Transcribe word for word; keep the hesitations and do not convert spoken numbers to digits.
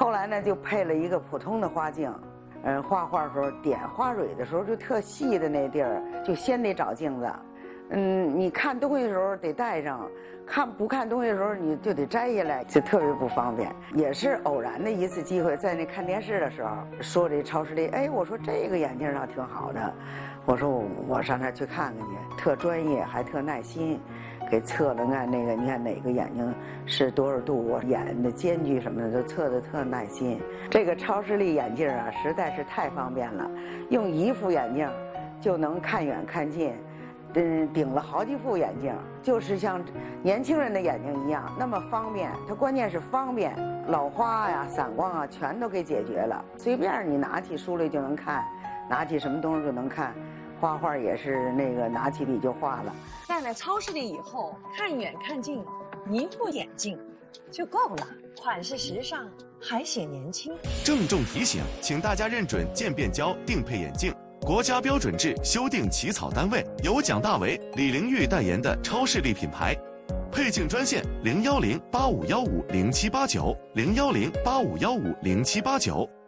后来呢，就配了一个普通的花镜。嗯，画画的时候点花蕊的时候，就特细的那地儿，就先得找镜子。嗯，你看东西的时候得戴上，看不看东西的时候你就得摘下来，就特别不方便。也是偶然的一次机会，在那看电视的时候，说这超视力，哎，我说这个眼镜倒挺好的，我说我我上那儿去看看去，特专业还特耐心。给测了，看那个，你看哪个眼睛是多少度，我眼的间距什么的都测得特耐心。这个超视力眼镜啊，实在是太方便了，用一副眼镜就能看远看近，嗯，顶了好几副眼镜，就是像年轻人的眼睛一样那么方便。它关键是方便，老花呀、散光啊，全都给解决了。随便你拿起书来就能看，拿起什么东西就能看。画画也是那个拿起笔就画了。 戴了超视力以后，看远看近，一副眼镜就够了，款式时尚，还显年轻。 郑重提醒，请大家认准渐变胶定配眼镜，国家标准制修订起草单位，由蒋大为、李玲玉代言的超视力品牌。配镜专线零幺零八五幺五零七八九零幺零八五幺五零七八九。